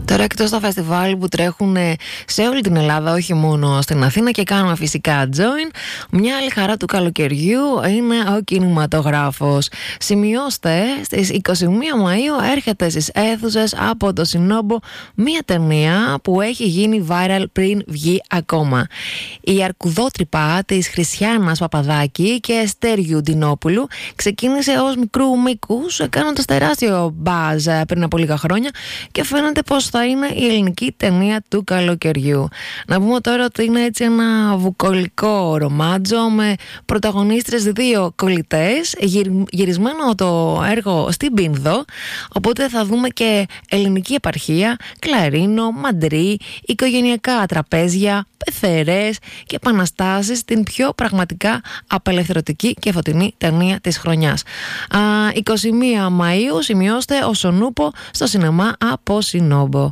Τώρα, εκτός τα φεστιβάλ που τρέχουν σε όλη την Ελλάδα, όχι μόνο στην Αθήνα, και κάνουμε φυσικά join, μια άλλη χαρά του καλοκαιριού είναι ο κινηματογράφος. Σημειώστε, στις 21 Μαΐου έρχεται στις αίθουσες από το Σινόμπο μια ταινία που έχει γίνει viral πριν βγει ακόμα. Η Αρκουδότρυπα της Χρυσιάνας Παπαδάκη και Στέριου Ντινόπουλου ξεκίνησε ως μικρού μήκους, κάνοντας τεράστιο μπάζ πριν από λίγα χρόνια, και φαίνεται πως θα είναι η ελληνική ταινία του καλοκαιριού. Να πούμε τώρα ότι είναι έτσι ένα βουκολικό ρομάτζο με πρωταγωνίστρες δύο κολλητές, γυρισμένο το έργο στην Πίνδο, οπότε θα δούμε και ελληνική επαρχία, κλαρίνο, μαντρί, οικογενειακά τραπέζια, πεθερές και επαναστάσεις, την πιο πραγματικά απελευθερωτική και φωτεινή ταινία της χρονιάς. 21 Μαΐου, σημειώστε, ο Σονούπο στο σινεμά από Σινόμπο.